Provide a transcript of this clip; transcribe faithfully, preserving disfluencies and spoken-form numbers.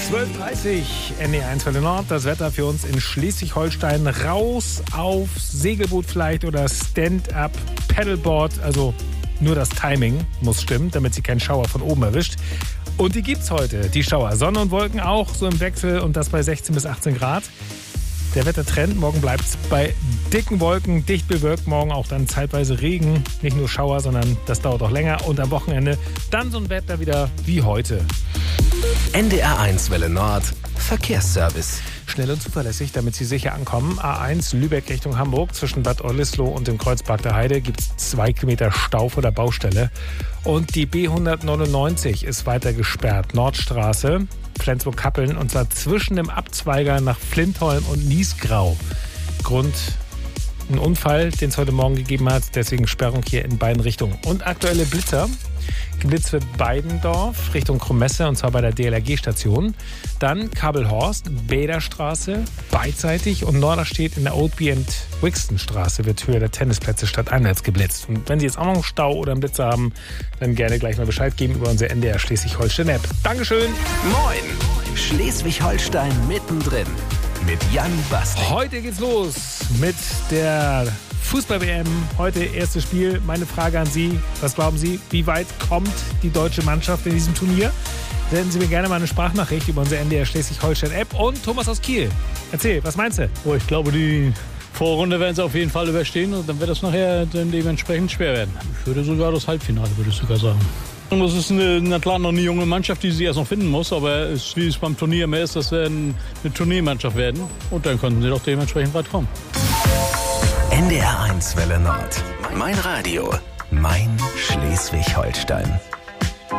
zwölf Uhr dreißig, N D R eins Welle Nord. Das Wetter für uns in Schleswig-Holstein. Raus auf Segelboot vielleicht oder Stand-up Paddleboard. Also nur das Timing muss stimmen, damit sie keinen Schauer von oben erwischt. Und die gibt's heute, die Schauer. Sonne und Wolken auch so im Wechsel und das bei sechzehn bis achtzehn Grad. Der Wettertrend, morgen bleibt es bei dicken Wolken, dicht bewölkt, morgen auch dann zeitweise Regen. Nicht nur Schauer, sondern das dauert auch länger. Und am Wochenende dann so ein Wetter wieder wie heute. N D R eins Welle Nord, Verkehrsservice. Schnell und zuverlässig, damit Sie sicher ankommen. A eins Lübeck Richtung Hamburg. Zwischen Bad Oldesloe und dem Kreuzpark der Heide gibt es zwei Kilometer Stau vor der Baustelle. Und die B hundertneunundneunzig ist weiter gesperrt. Nordstraße, Flensburg-Kappeln. Und zwar zwischen dem Abzweiger nach Flintholm und Niesgrau. Grund ein Unfall, den es heute Morgen gegeben hat. Deswegen Sperrung hier in beiden Richtungen. Und aktuelle Blitzer. Geblitzt wird Beidendorf Richtung Kromesse und zwar bei der D L R G-Station. Dann Kabelhorst, Bäderstraße, beidseitig und Norderstedt in der Oldby and Wixton Straße wird Höhe der Tennisplätze stadteinwärts geblitzt. Und wenn Sie jetzt auch noch einen Stau oder einen Blitzer haben, dann gerne gleich mal Bescheid geben über unsere N D R Schleswig-Holstein-App. Dankeschön. Moin, Schleswig-Holstein mittendrin mit Jan Bastek. Heute geht's los mit der Fußball-W M, heute erstes Spiel. Meine Frage an Sie, was glauben Sie, wie weit kommt die deutsche Mannschaft in diesem Turnier? Senden Sie mir gerne mal eine Sprachnachricht über unsere N D R Schleswig-Holstein-App. Und Thomas aus Kiel, erzähl, was meinst du? Oh, ich glaube, die Vorrunde werden sie auf jeden Fall überstehen und dann wird das nachher dann dementsprechend schwer werden. Ich würde sogar das Halbfinale, würde ich sogar sagen. Und das ist eine, na klar, noch eine junge Mannschaft, die sie erst noch finden muss, aber es, wie es beim Turnier mehr ist, das werden eine Turniermannschaft werden und dann können sie doch dementsprechend weit kommen. N D R eins Welle Nord. Mein Radio. Mein Schleswig-Holstein.